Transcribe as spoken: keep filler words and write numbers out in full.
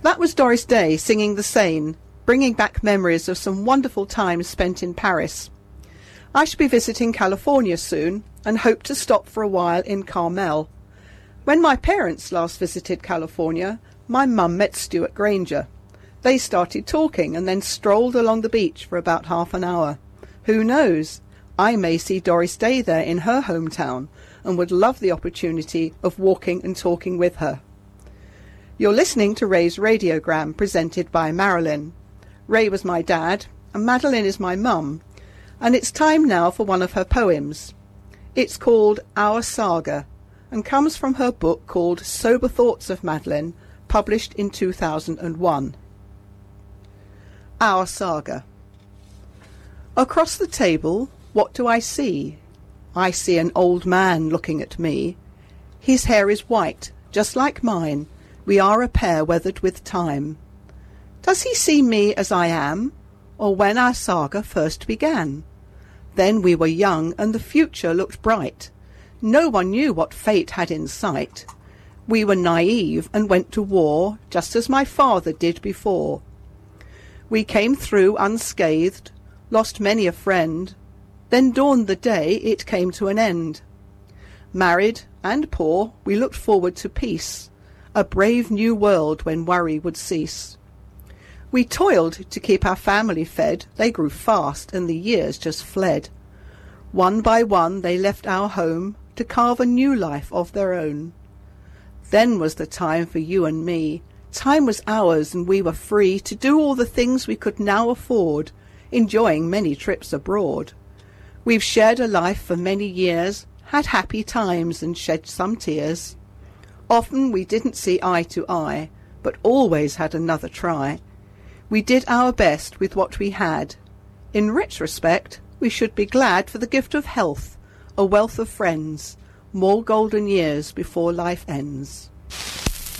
That was Doris Day singing The Seine, bringing back memories of some wonderful times spent in Paris. I shall be visiting California soon and hope to stop for a while in Carmel. When my parents last visited California, my mum met Stuart Granger. They started talking and then strolled along the beach for about half an hour. Who knows? I may see Doris Day there in her hometown and would love the opportunity of walking and talking with her. You're listening to Ray's Radiogram, presented by Marilyn. Ray was my dad and Madeline is my mum, and it's time now for one of her poems. It's called Our Saga and comes from her book called Sober Thoughts of Madeline, published in two thousand one. Our Saga. Across the table, what do I see? I see an old man looking at me. His hair is white, just like mine. We are a pair weathered with time. Does he see me as I am, or when our saga first began? Then we were young and the future looked bright. No one knew what fate had in sight. We were naive and went to war, just as my father did before. We came through unscathed, lost many a friend. Then dawned the day it came to an end. Married and poor, we looked forward to peace, a brave new world when worry would cease. We toiled to keep our family fed. They grew fast and the years just fled. One by one they left our home to carve a new life of their own. Then was the time for you and me. Time was ours and we were free to do all the things we could now afford, enjoying many trips abroad. We've shared a life for many years, had happy times and shed some tears. Often we didn't see eye to eye, but always had another try. We did our best with what we had. In retrospect, we should be glad for the gift of health, a wealth of friends, more golden years before life ends.